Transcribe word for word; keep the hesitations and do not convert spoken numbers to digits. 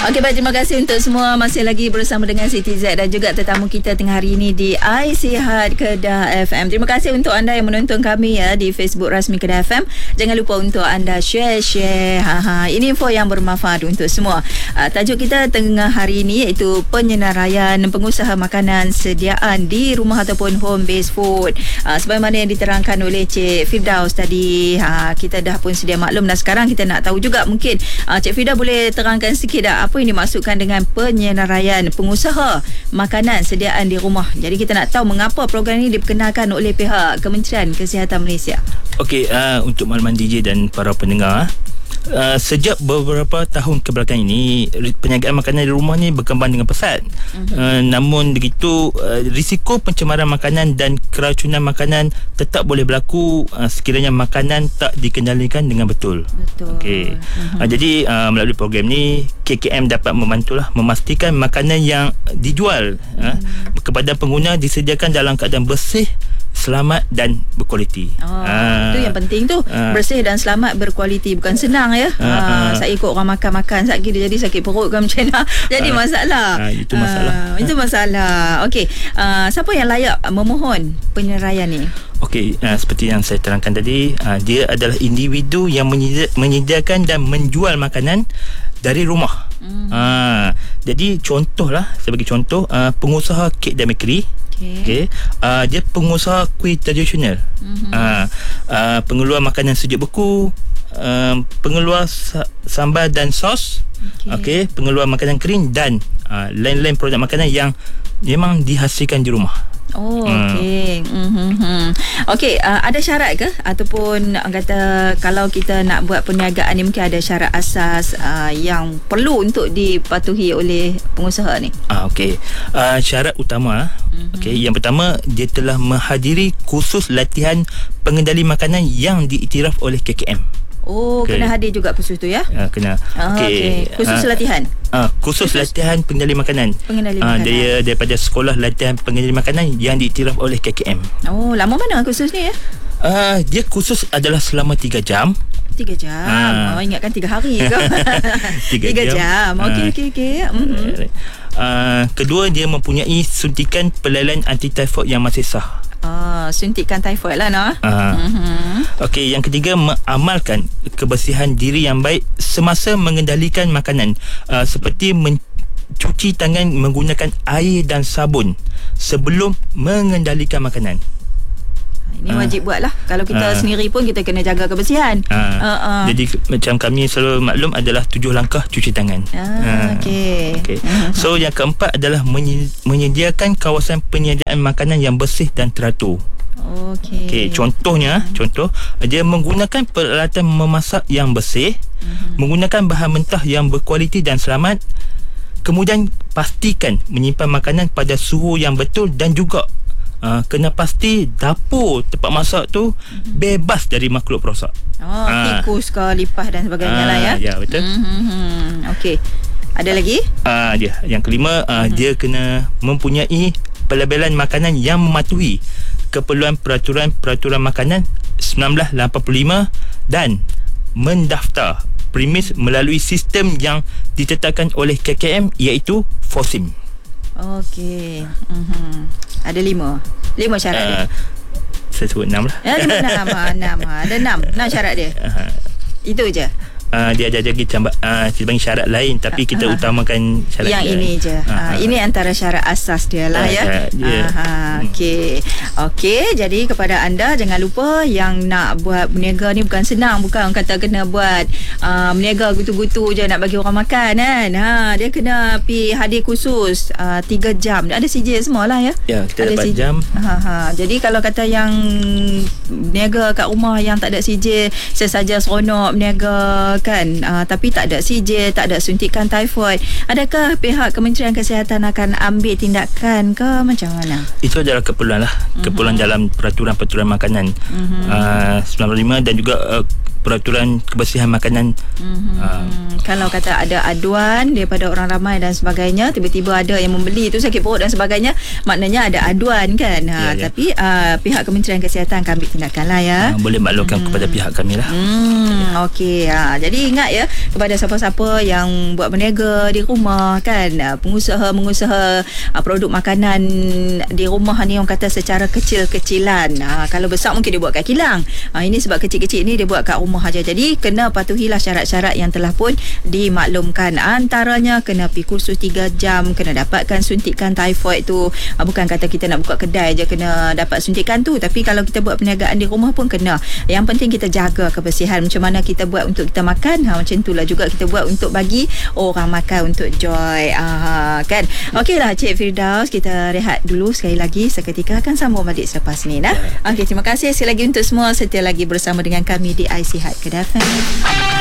Okey, baik, terima kasih untuk semua masih lagi bersama dengan Siti Z dan juga tetamu kita tengah hari ini di iSihat Kedah F M. Terima kasih untuk anda yang menonton kami ya di Facebook rasmi Kedah F M. Jangan lupa untuk anda share-share. Ha ha, ini info yang bermanfaat untuk semua. Uh, tajuk kita tengah hari ini iaitu penyenaraian pengusaha makanan sediaan di rumah ataupun home based food. Uh, sebagaimana yang diterangkan oleh Cik Firdaus tadi, uh, kita dah pun sedia maklum dan sekarang kita nak tahu juga mungkin uh, Cik Firdaus boleh terangkan sikit tak apa yang dimaksudkan dengan penyenaraian pengusaha makanan sediaan di rumah. Jadi kita nak tahu mengapa program ini diperkenalkan oleh pihak Kementerian Kesihatan Malaysia. Okey, uh, untuk makluman D J dan para pendengar, Uh, sejak beberapa tahun kebelakang ini perniagaan makanan di rumah ni berkembang dengan pesat. Uh-huh. Uh, namun begitu uh, risiko pencemaran makanan dan keracunan makanan tetap boleh berlaku uh, sekiranya makanan tak dikendalikan dengan betul. Betul. Okey. Uh-huh. Uh, jadi uh, melalui program ni K K M dapat membantulah memastikan makanan yang dijual uh-huh. uh, kepada pengguna disediakan dalam keadaan bersih, selamat dan berkualiti. Oh, ha. Itu yang penting tu. Ha. Bersih dan selamat berkualiti. Bukan senang ya. Ha. Ha. Saya ikut orang makan-makan sakit dia jadi sakit perut ke macam mana. Jadi ha. masalah. Ha. Itu masalah. Ha. Itu masalah. Okey. Uh, siapa yang layak memohon penyenaraian ni? Okey, uh, seperti yang saya terangkan tadi, uh, dia adalah individu yang menyedi- menyediakan dan menjual makanan dari rumah. Hmm. Uh, jadi contohlah, sebagai contoh, uh, pengusaha kek dan bakery. Okay. Okay. Uh, dia pengusaha kuih tradisional. Mm-hmm. Uh, uh, pengeluar makanan sejuk beku, uh, pengeluar sa- sambal dan sos. Okay. Okay. Pengeluar makanan kering dan uh, lain-lain produk makanan yang memang dihasilkan di rumah. Oh, okey. Mm-hmm. Okey, uh, ada syarat ke ataupun uh, kata kalau kita nak buat perniagaan ni mungkin ada syarat asas uh, yang perlu untuk dipatuhi oleh pengusaha ni? Ah, okey. Uh, syarat utama, mm-hmm. okey, yang pertama dia telah menghadiri kursus latihan pengendali makanan yang diiktiraf oleh K K M. Oh, okay. Kena hadir juga kursus tu ya? Uh, kena. Ah, okey. Okay. Kursus uh, latihan. Ah, uh, kursus, kursus latihan pengendali makanan. Pengendali uh, makanan. Dia daripada sekolah latihan pengendali makanan yang diiktiraf oleh K K M. Oh, lama mana kursus ni ya? Uh, dia kursus adalah selama tiga jam. Tiga jam. Ha. Oh, ingatkan tiga hari ke? Tiga jam. jam. Okey, okey, okey. Mm-hmm. Uh, kedua, dia mempunyai suntikan pelailan anti typhoid yang masih sah. Ah, suntikan typhoid lah nah. Uh, mm-hmm. Okey, yang ketiga, mengamalkan kebersihan diri yang baik semasa mengendalikan makanan, uh, seperti mencuci tangan menggunakan air dan sabun sebelum mengendalikan makanan. Ini wajib buat lah. Kalau kita uh, sendiri pun kita kena jaga kebersihan. uh, uh, uh. Jadi macam kami selalu maklum adalah tujuh langkah cuci tangan. uh, uh, Okey, okay. uh-huh. So yang keempat adalah menyediakan kawasan penyediaan makanan yang bersih dan teratur. Okey. Okay, contohnya, uh-huh. contoh dia menggunakan peralatan memasak yang bersih, uh-huh. menggunakan bahan mentah yang berkualiti dan selamat, kemudian pastikan menyimpan makanan pada suhu yang betul dan juga Uh, kena pasti dapur tempat masak tu mm-hmm. bebas dari makhluk perosak. Oh, uh. tikus ke lipas dan sebagainya uh, lah ya. Ya, betul. Mm-hmm. Okey. Ada lagi? Uh, dia yang kelima, uh, mm-hmm. dia kena mempunyai pelabelan makanan yang mematuhi keperluan peraturan-peraturan makanan sembilan belas lapan puluh lima dan mendaftar premis melalui sistem yang ditetapkan oleh K K M iaitu FOSIM. Okey. Mm-hmm. Ada lima. Lima syarat uh, dia. Saya sebut enam lah. Ya, lima enam. enam. Ada enam. Enam syarat dia. Uh, Itu je. Uh, dia ada lagi tambah uh, sebanyak syarat lain tapi kita uh, utamakan syarat yang dia. ini je. Uh, uh, ini antara syarat asas dia lah uh, ya. Yeah. Uh, Okey. Okey, jadi kepada anda jangan lupa yang nak buat berniaga ni bukan senang, bukan orang kata kena buat uh, berniaga gutu-gutu je nak bagi orang makan kan. Ha, dia kena pi hadir khusus uh, tiga jam. Ada C J semualah ya. Ya, kita ada dapat C J. jam. Ha ha. Jadi kalau kata yang berniaga kat rumah yang tak ada C J, sesaja seronok berniaga kan, uh, tapi tak ada C J, tak ada suntikan typhoid, adakah pihak Kementerian Kesihatan akan ambil tindakan ke macam mana? Itu adalah keperluan lah, keperluan uh-huh. dalam peraturan-peraturan makanan uh-huh. uh, sembilan puluh lima dan juga uh, peraturan kebersihan makanan. Mm-hmm. Uh, Kalau kata ada aduan daripada orang ramai dan sebagainya, tiba-tiba ada yang membeli itu sakit perut dan sebagainya, maknanya ada aduan kan. Ha, ya, ya. Tapi uh, pihak Kementerian Kesihatan akan ambil tindakan lah ya. Uh, boleh maklumkan hmm. kepada pihak kami lah. Hmm, Okey. Ha, jadi ingat ya, kepada siapa-siapa yang buat berniaga di rumah kan, uh, pengusaha-pengusaha uh, produk makanan di rumah ni, orang kata secara kecil-kecilan. Uh, kalau besar mungkin dia buat kat kilang. Uh, ini sebab kecil-kecil ni dia buat kat rumah aja. Jadi kena patuhilah syarat-syarat yang telah pun dimaklumkan. Antaranya kena pergi kursus tiga jam, kena dapatkan suntikan typhoid tu. Uh, bukan kata kita nak buka kedai je kena dapat suntikan tu, tapi kalau kita buat perniagaan di rumah pun kena. Yang penting kita jaga kebersihan. Macam mana kita buat untuk kita makan, ha, macam itulah juga kita buat untuk bagi orang makan, untuk Joy. Ah, kan. Okeylah Cik Firdaus, kita rehat dulu sekali lagi. Seketika akan sambung balik selepas ni nah. Okey, terima kasih sekali lagi untuk semua setia lagi bersama dengan kami di I C Hard Kedah F M.